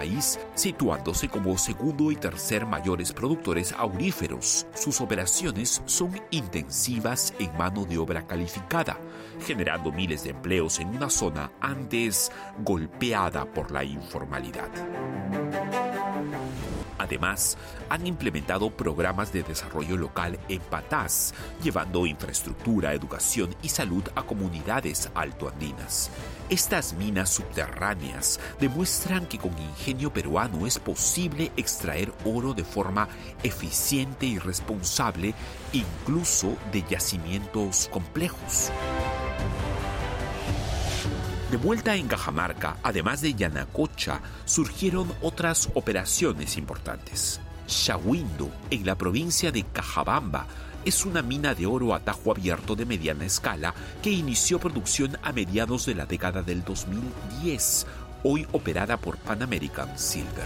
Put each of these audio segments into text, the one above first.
país, situándose como segundo y tercer mayores productores auríferos. Sus operaciones son intensivas en mano de obra calificada, generando miles de empleos en una zona antes golpeada por la informalidad. Además, han implementado programas de desarrollo local en Patás, llevando infraestructura, educación y salud a comunidades altoandinas. Estas minas subterráneas demuestran que con ingenio peruano es posible extraer oro de forma eficiente y responsable, incluso de yacimientos complejos. De vuelta en Cajamarca, además de Yanacocha, surgieron otras operaciones importantes. Shahuindo, en la provincia de Cajabamba, es una mina de oro a tajo abierto de mediana escala que inició producción a mediados de la década del 2010, hoy operada por Pan American Silver.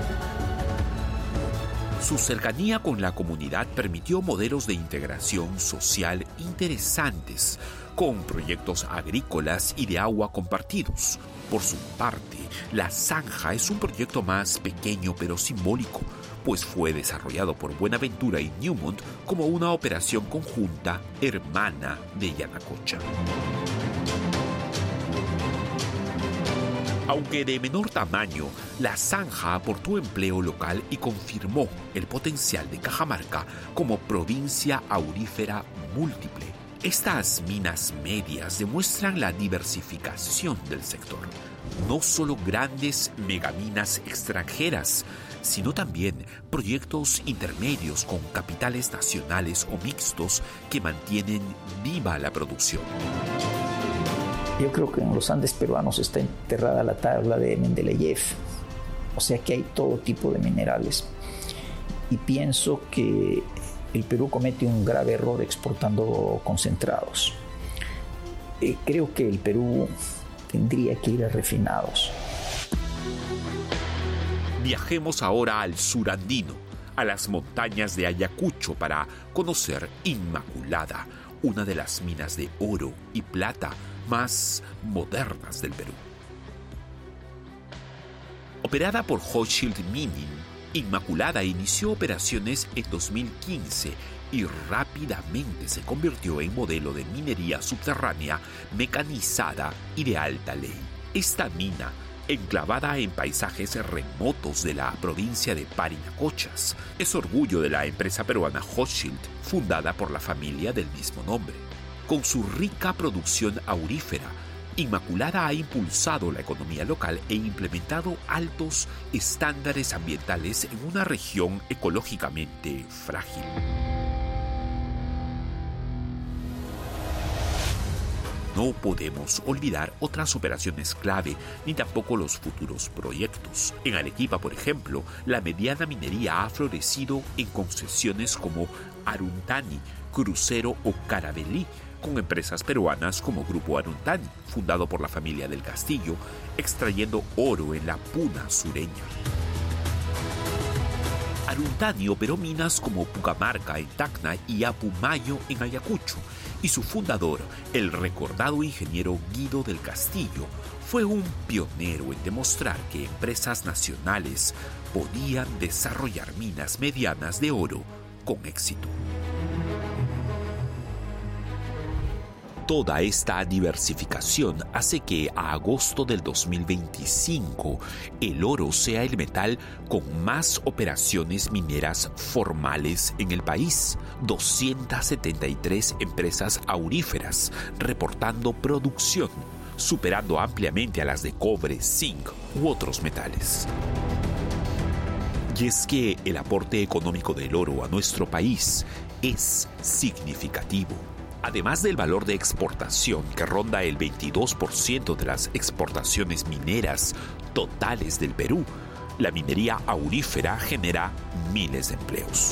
Su cercanía con la comunidad permitió modelos de integración social interesantes, con proyectos agrícolas y de agua compartidos. Por su parte, La Zanja es un proyecto más pequeño pero simbólico, pues fue desarrollado por Buenaventura y Newmont como una operación conjunta hermana de Yanacocha. Aunque de menor tamaño, La Zanja aportó empleo local y confirmó el potencial de Cajamarca como provincia aurífera múltiple. Estas minas medias demuestran la diversificación del sector. No solo grandes megaminas extranjeras, sino también proyectos intermedios con capitales nacionales o mixtos que mantienen viva la producción. Yo creo que en los Andes peruanos está enterrada la tabla de Mendeleev, o sea que hay todo tipo de minerales. Y pienso que el Perú comete un grave error exportando concentrados. Creo que el Perú tendría que ir a refinados. Viajemos ahora al sur andino, a las montañas de Ayacucho, para conocer Inmaculada, una de las minas de oro y plata más modernas del Perú. Operada por Hochschild Mining, Inmaculada inició operaciones en 2015 y rápidamente se convirtió en modelo de minería subterránea mecanizada y de alta ley. Esta mina, enclavada en paisajes remotos de la provincia de Parinacochas, es orgullo de la empresa peruana Hochschild, fundada por la familia del mismo nombre. Con su rica producción aurífera, Inmaculada ha impulsado la economía local e implementado altos estándares ambientales en una región ecológicamente frágil. No podemos olvidar otras operaciones clave, ni tampoco los futuros proyectos. En Arequipa, por ejemplo, la mediana minería ha florecido en concesiones como Aruntani, Crucero o Carabelí, con empresas peruanas como Grupo Aruntani, fundado por la familia del Castillo, extrayendo oro en la Puna sureña. Aruntani operó minas como Pucamarca en Tacna y Apumayo en Ayacucho, y su fundador, el recordado ingeniero Guido del Castillo, fue un pionero en demostrar que empresas nacionales podían desarrollar minas medianas de oro con éxito. Toda esta diversificación hace que a agosto del 2025 el oro sea el metal con más operaciones mineras formales en el país. 273 empresas auríferas reportando producción, superando ampliamente a las de cobre, zinc u otros metales. Y es que el aporte económico del oro a nuestro país es significativo. Además del valor de exportación, que ronda el 22% de las exportaciones mineras totales del Perú, la minería aurífera genera miles de empleos.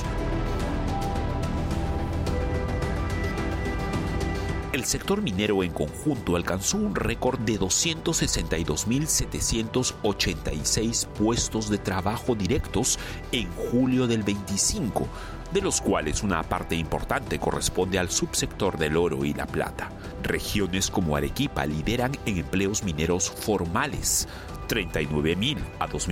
El sector minero en conjunto alcanzó un récord de 262.786 puestos de trabajo directos en julio del 25, de los cuales una parte importante corresponde al subsector del oro y la plata. Regiones como Arequipa lideran en empleos mineros formales, 39.000 a